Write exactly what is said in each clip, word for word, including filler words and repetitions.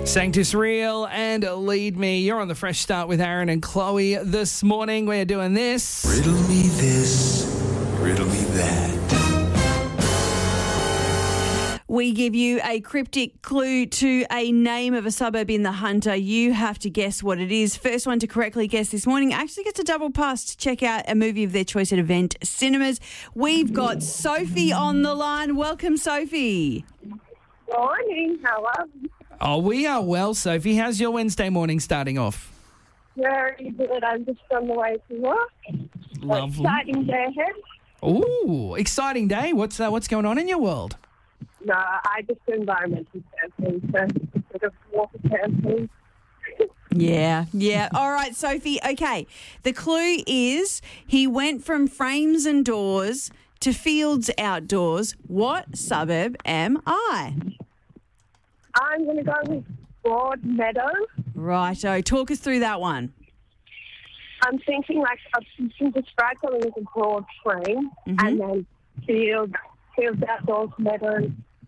Sanctus Real and Lead Me. You're on the Fresh Start with Aaron and Chloe this morning. We're doing this. Riddle me this, riddle me that. We give you a cryptic clue to a name of a suburb in the Hunter. You have to guess what it is. First one to correctly guess this morning actually gets a double pass to check out a movie of their choice at Event Cinemas. We've got Sophie on the line. Welcome, Sophie. Morning, how are you? Oh, we are well, Sophie. How's your Wednesday morning starting off? Very good. I'm just on the way to work. Lovely. Exciting day ahead. Ooh, exciting day. What's uh, what's going on in your world? No, I just do environmental sampling, so sort of water sampling. Yeah, yeah. All right, Sophie. Okay. The clue is he went from frames and doors to fields outdoors. What suburb am I? I'm going to go with Broad Meadow. Righto. Talk us through that one. I'm thinking like a, you can describe something as a broad frame, Mm-hmm. and then fields, fields outdoors, meadows.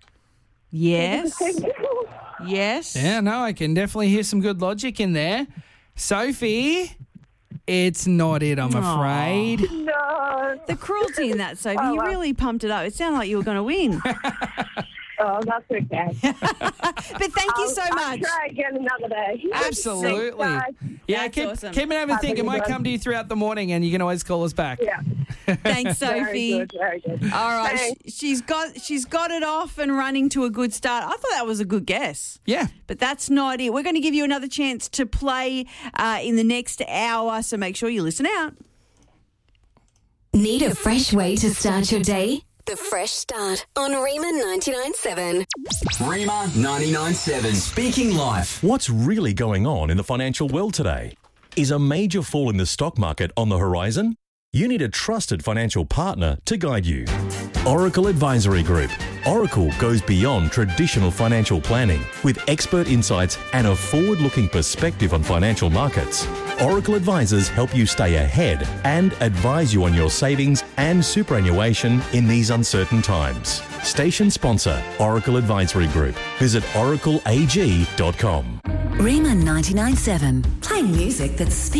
Yes. Yes. Yeah, no, I can definitely hear some good logic in there. Sophie, it's not it, I'm Aw. afraid. No. The cruelty in that, Sophie. Oh, You well. really pumped it up. It sounded like you were going to win. Oh, that's okay. But thank you so I'll, much. I'll try again another day. Absolutely. Thanks, guys. Yeah, That's keep, awesome. keep it over think. It might Have a good come to you throughout the morning and you can always call us back. Yeah. Thanks, Very Sophie. good, very good. All right, Thanks. sh- she's got she's got it off and running to a good start. I thought that was a good guess, Yeah. but that's not it. We're going to give you another chance to play uh, in the next hour, so make sure you listen out. Need a fresh way to start your day? The Fresh Start on Rima ninety-nine point seven. Rima ninety-nine point seven. Speaking life. What's really going on in the financial world today? Is a major fall in the stock market on the horizon? You need a trusted financial partner to guide you. Oracle Advisory Group. Oracle goes beyond traditional financial planning with expert insights and a forward-looking perspective on financial markets. Oracle advisors help you stay ahead and advise you on your savings and superannuation in these uncertain times. Station sponsor, Oracle Advisory Group. Visit oracle a g dot com. Rima ninety-nine point seven. Playing music that speaks.